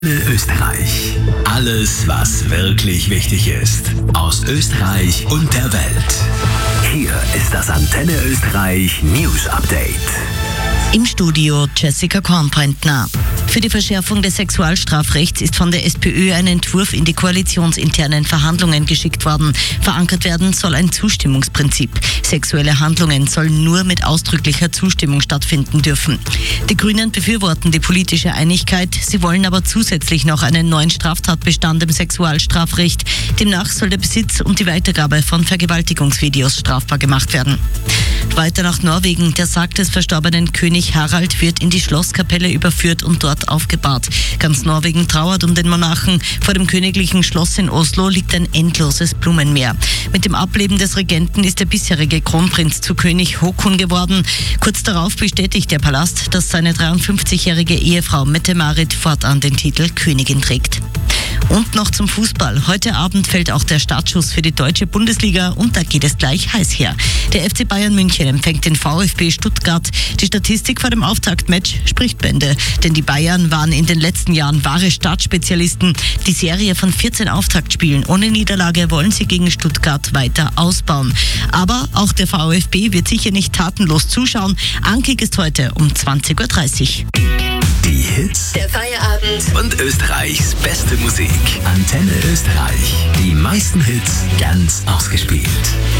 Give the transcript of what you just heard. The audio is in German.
Österreich. Alles, was wirklich wichtig ist. Aus Österreich und der Welt. Hier ist das Antenne Österreich News Update. Im Studio Jessica Kornbrentner. Für die Verschärfung des Sexualstrafrechts ist von der SPÖ ein Entwurf in die koalitionsinternen Verhandlungen geschickt worden. Verankert werden soll ein Zustimmungsprinzip. Sexuelle Handlungen sollen nur mit ausdrücklicher Zustimmung stattfinden dürfen. Die Grünen befürworten die politische Einigkeit. Sie wollen aber zusätzlich noch einen neuen Straftatbestand im Sexualstrafrecht. Demnach soll der Besitz und die Weitergabe von Vergewaltigungsvideos strafbar gemacht werden. Weiter nach Norwegen. Der Sarg des verstorbenen König Harald wird in die Schlosskapelle überführt und dort aufgebahrt. Ganz Norwegen trauert um den Monarchen. Vor dem königlichen Schloss in Oslo liegt ein endloses Blumenmeer. Mit dem Ableben des Regenten ist der bisherige Kronprinz zu König Håkon geworden. Kurz darauf bestätigt der Palast, dass seine 53-jährige Ehefrau Mette-Marit fortan den Titel Königin trägt. Und noch zum Fußball. Heute Abend fällt auch der Startschuss für die deutsche Bundesliga und da geht es gleich heiß her. Der FC Bayern München empfängt den VfB Stuttgart. Die Statistik vor dem Auftaktmatch spricht Bände, denn die Bayern waren in den letzten Jahren wahre Startspezialisten. Die Serie von 14 Auftaktspielen ohne Niederlage wollen sie gegen Stuttgart weiter ausbauen. Aber auch der VfB wird sicher nicht tatenlos zuschauen. Ankick ist heute um 20.30 Uhr. Die Hits, Der Feierabend und Österreichs beste Musik. Antenne Österreich. Die meisten Hits ganz ausgespielt.